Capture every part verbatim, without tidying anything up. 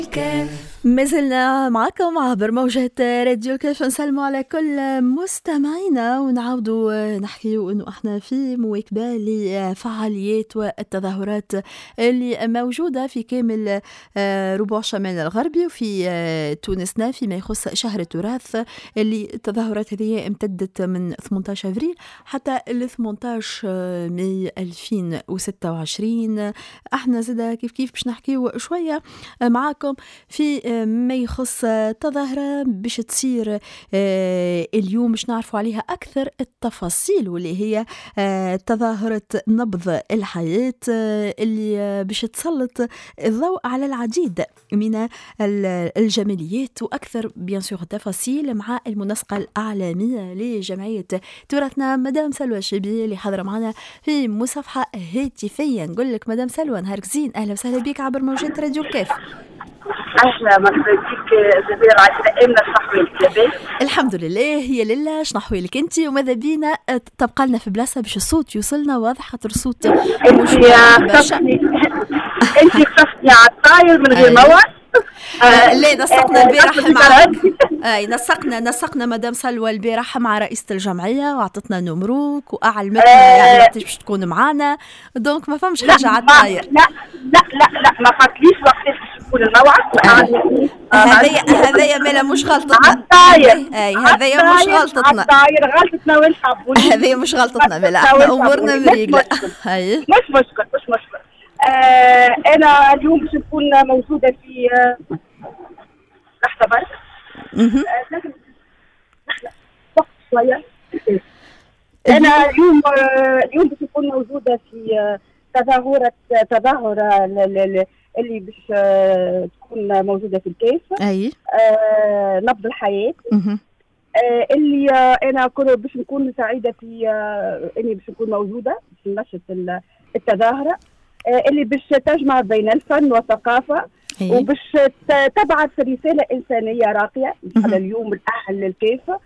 كيف ما زلنا معكم عبر موجة راديو كيف. نسلموا على كل مستمعينا ونعاودوا نحكيوا انه احنا في مواكبة لفعاليات والتظاهرات اللي موجودة في كامل ربوع شمال الغربي وفي تونسنا فيما يخص شهر التراث، اللي التظاهرات هذه امتدت من ثمانية عشر أفريل حتى ل ثمانية عشر ماي ألفين وستة وعشرين. احنا زدا كيف كيف باش نحكيوا شوية معاكم في ما يخص تظاهرة باش تصير اليوم، باش نعرفوا عليها أكثر التفاصيل، واللي هي تظاهرة نبض الحياة اللي باش تسلط الضوء على العديد من الجماليات وأكثر بيان سور التفاصيل مع المنسقة الإعلامية لجمعية تراثنا مدام سلوى الشبي اللي حاضرة معنا في مصافحة هاتفية. نقول لك مدام سلوى نهارك زين، أهلا وسهلا بك عبر موجات راديو كيف. اهلا مرحبا بك زميله عائشه امنا. شنحوي لك لاباس؟ الحمد لله هي لله. شنحوي لك انت وماذا بينا تبقى لنا في بلاصه باش الصوت يوصلنا واضح، خاطر الصوت انت خصفتني انت خصفتني على الطاير من غير موعد. آه لا نسقنا البارح معك. اي نسقنا نسقنا مدام سلوى البارح مع رئيسة الجمعية وعطتنا نمروك واعلمتنا آه يعني باش تكون معنا، دونك ما فهمش حاجة على الطاير. لا لا لا لا ما قالتليش وقتاش باش يكون الموعد. هذايا هذايا مالا مش غلطتنا على الطاير. اي هذايا مش غلطتنا. على الطاير غلطتنا وين حبوني. هذايا مش غلطتنا مالا، احنا امورنا مريقلة. هاي مش مشكل مش مشكل. آه أنا اليوم باش نكون موجودة في لحظة برك. لازم وقت شوية. أنا اليوم اليوم باش نكون موجودة في تظاهرة تظاهرة اللي باش تكون موجودة في الكيف. أي. آه نبض الحياة. آه اللي أنا كنت باش نكون سعيدة في إني باش نكون موجودة في نشرة التظاهرة اللي باش تجمع بين الفن والثقافة. أيه. وباش تبعث رسالة إنسانية راقية على اليوم الأهل للكيف. آه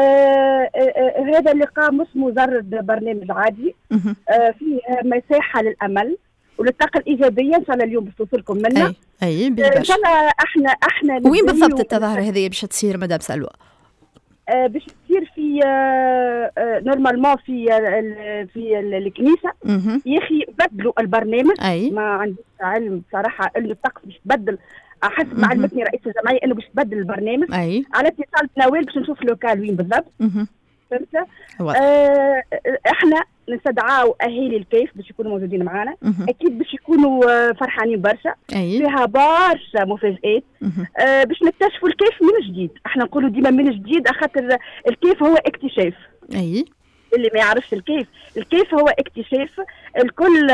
آه هذا اللقاء مش مجرد برنامج عادي. آه فيه مساحة للأمل وللطاقة الإيجابية إن شاء الله اليوم باش توصلكم منا. أي أي إن شاء الله إحنا إحنا وين بالضبط التظاهرة هذه باش تصير مدام سلوى؟ آه باش تصير في آه آه نورمالمون في آه في الكنيسه. يا اخي بدلوا البرنامج. أي. ما عنديش علم بصراحه انه الطقس باش تبدل، حسب ما علمتني رئيس الجمعيه انه باش تبدل البرنامج. أي. على اتصال بنوال باش نشوف اللوكال وين بالضبط. فهمت؟ آه احنا نستدعاو اهالي الكيف باش يكونوا موجودين معنا. اكيد باش يكونوا فرحانين برشا. أي. فيها برشا مفاجآت. آه باش نكتشفوا الكيف من جديد. احنا نقولوا ديما من جديد خاطر الكيف هو اكتشاف. اي. اللي ما يعرفش الكيف، الكيف هو اكتشاف الكل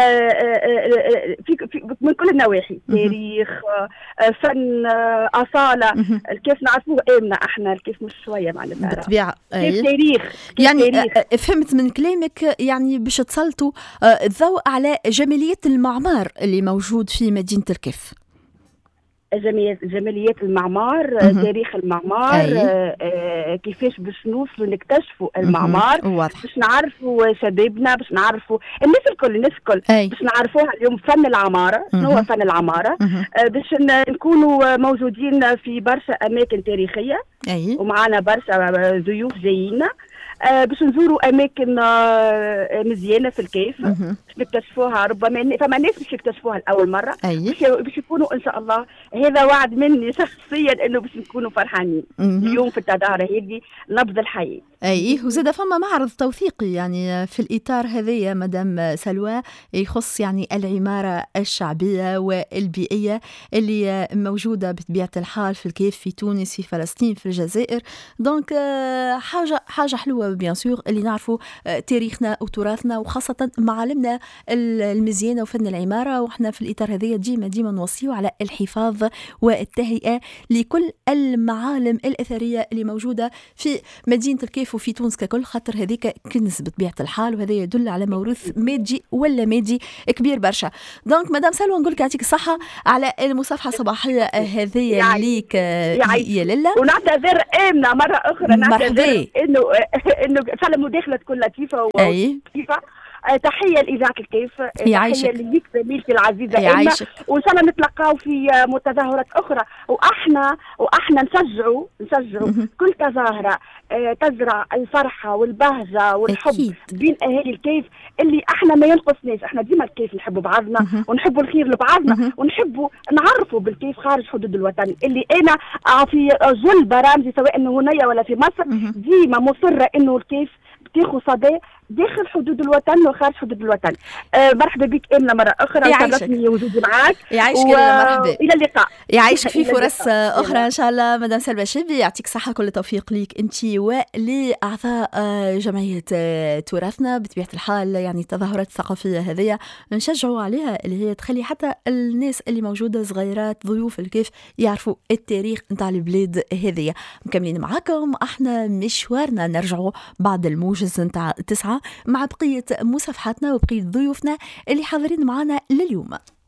في, في من كل النواحي. تاريخ، فن، أصالة. الكيف نعرفوه آمنة احنا الكيف مش شوية معناتها بالطبيعة. كيف تاريخ كيف يعني تاريخ. فهمت من كلامك يعني باش تسلطوا الضوء على جمالية المعمار اللي موجود في مدينة الكيف. جماليات المعمار. مه. تاريخ المعمار. آه آه كيفاش باش نوصلوا نكتشفوا المعمار. باش نعرفوا شبابنا، باش نعرفوا الناس الكل الناس الكل باش نعرفوها اليوم فن العمارة. شنو هو فن العمارة. آه باش نكونوا موجودين في برشا أماكن تاريخية. أي. ومعنا برشا ضيوف جايين. آه باش نزوروا اماكن آه مزيانه في الكيف باش نكتشفوها. ربما فما ناس باش يكتشفوها لاول مره. أيه. باش يكونوا ان شاء الله، هذا وعد مني شخصيا انه باش نكونوا فرحانين اليوم في التظاهره هذه نبض الحياه. اي. وزاد فما معرض توثيقي يعني في الاطار هذايا مدام سلوى يخص يعني العماره الشعبيه والبيئيه اللي موجوده بطبيعه الحال في الكيف، في تونس، في فلسطين، في الجزائر. دونك حاجه حاجه حلوه بيان سور اللي نعرفوا تاريخنا وتراثنا وخاصه معالمنا المزيانه وفن العماره. وحنا في الاطار هذايا ديما ديما نوصيوا على الحفاظ والتهيئه لكل المعالم الاثريه اللي موجوده في مدينه الكيف وفي تونس ككل، خاطر هذيك كنز بطبيعه الحال، وهذا يدل على موروث مادي ولا مادي كبير برشا. دونك مدام سلوى نقول لك يعطيك الصحه على المصافحه الصباحيه هذه يعني ليك يا لله. ونعتذر امنا مره اخرى، نعتذر انه انه فعلا مداخله تكون لطيفه وكيفه. تحيه لاذاعه الكيف، يعيشك. تحيه ليك زميلتي العزيزه يعيشك. إلنا، وان شاء الله نتلقاو في متظاهرات اخرى. واحنا واحنا نشجعوا نشجعوا كل تظاهره تزرع الفرحه والبهجه والحب أكيد. بين اهالي الكيف اللي احنا ما ينقصناش. احنا ديما الكيف نحبوا بعضنا ونحبوا الخير لبعضنا ونحبوا نعرفوا بالكيف خارج حدود الوطن. اللي انا في جل برامجي سواء انه هنا ولا في مصر ديما مصره انه الكيف تاخذ صدى داخل حدود الوطن وخارج حدود الوطن. آه مرحبا بك إمنا مرة أخرى، شرفتني وجودي معك. يعيشك و... مرحبا، إلى اللقاء. يعيشك في فرص أخرى إن شاء الله. مدام سلمى شبي يعطيك صحة، كل التوفيق ليك أنت ولأعضاء جمعية تراثنا. بطبيعة الحال يعني التظاهرات الثقافية هذه نشجعوا عليها، اللي هي تخلي حتى الناس اللي موجودة صغيرات ضيوف الكيف يعرفوا التاريخ نتاع البلاد هذه. مكملين معاكم احنا مشوارنا، نرجعوا بعد الموجز نتاع تسعة مع بقية مصافحاتنا وبقية ضيوفنا اللي حاضرين معنا لليوم.